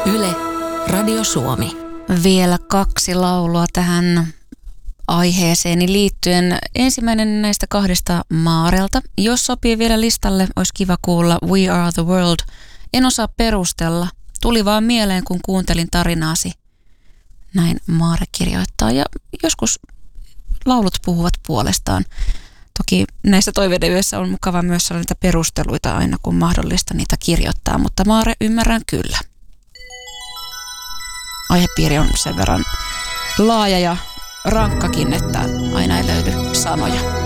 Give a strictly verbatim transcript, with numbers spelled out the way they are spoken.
Yle, Radio Suomi. Vielä kaksi laulua tähän aiheeseeni liittyen. Ensimmäinen näistä kahdesta Maarelta. Jos sopii vielä listalle, olisi kiva kuulla We Are the World. En osaa perustella. Tuli vaan mieleen, kun kuuntelin tarinaasi. Näin Maare kirjoittaa. Ja joskus laulut puhuvat puolestaan. Toki näissä toiveiden on mukava myös saada niitä perusteluita aina, kun mahdollista niitä kirjoittaa. Mutta Maare, ymmärrän kyllä. Aihepiiri on sen verran laaja ja rankkakin, että aina ei löydy sanoja.